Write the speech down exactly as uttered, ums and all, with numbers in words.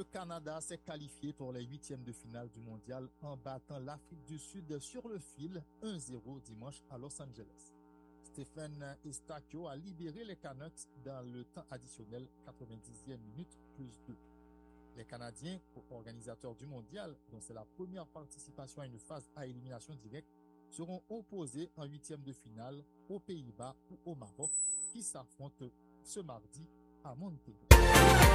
le Canada s'est qualifié pour les huitièmes de finale du mondial en battant l'Afrique du Sud sur le fil un zéro dimanche à Los Angeles. Stephen Eustaquio a libéré les Canucks dans le temps additionnel quatre-vingt-dixième minute plus deux. Les Canadiens, co-organisateurs du mondial, dont c'est la première participation à une phase à élimination directe, seront opposés en huitième de finale aux Pays-Bas ou au Maroc, qui s'affrontent ce mardi à Montpellier.